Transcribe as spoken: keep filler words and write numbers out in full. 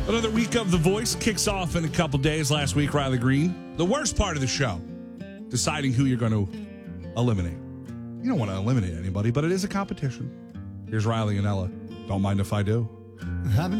Another week of The Voice kicks off in a couple days. Last week, Riley Green. The worst part of the show, deciding who you're going to eliminate. You don't want to eliminate anybody, but it is a competition. Here's Riley and Ella. Don't mind if I do. Haven't